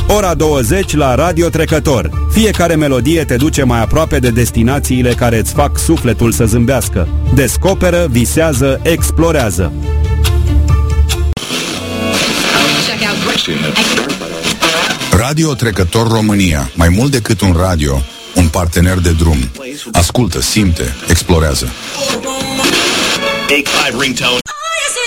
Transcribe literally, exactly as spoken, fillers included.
Ora douăzeci la Radio Trecător. Fiecare melodie te duce mai aproape de destinațiile care îți fac sufletul să zâmbească. Descoperă, visează, explorează. Radio Trecător România. Mai mult decât un radio, un partener de drum. Ascultă, simte, explorează.